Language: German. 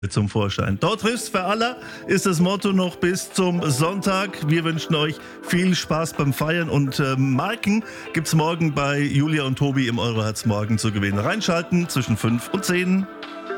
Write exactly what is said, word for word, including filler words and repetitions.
zum Vorschein. Dort trifft's für alle ist das Motto noch bis zum Sonntag. Wir wünschen euch viel Spaß beim Feiern und äh, Marken gibt's morgen bei Julia und Tobi im Euroherz morgen zu gewinnen. Reinschalten zwischen fünf und zehn.